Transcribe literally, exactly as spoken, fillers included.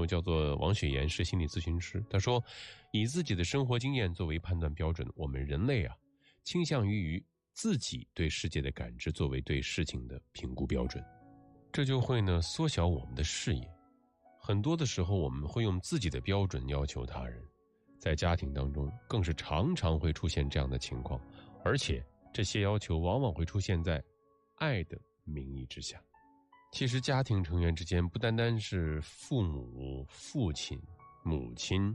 友叫做王雪岩，是心理咨询师。他说，以自己的生活经验作为判断标准，我们人类啊，倾向于以自己对世界的感知作为对事情的评估标准，这就会呢缩小我们的视野。很多的时候，我们会用自己的标准要求他人，在家庭当中更是常常会出现这样的情况，而且这些要求往往会出现在爱的名义之下。其实家庭成员之间不单单是父母、父亲、母亲、